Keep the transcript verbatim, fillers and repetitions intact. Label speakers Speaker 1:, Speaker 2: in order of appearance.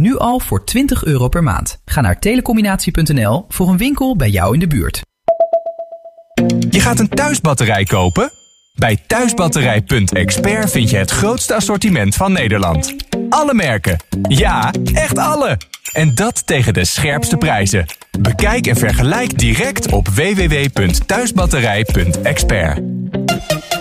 Speaker 1: Nu al voor twintig euro per maand. Ga naar telecombinatie punt n l voor een winkel bij jou in de buurt.
Speaker 2: Je gaat een thuisbatterij kopen? Bij thuisbatterij punt expert vind je het grootste assortiment van Nederland. Alle merken. Ja, echt alle. En dat tegen de scherpste prijzen. Bekijk en vergelijk direct op w w w punt thuisbatterij punt expert.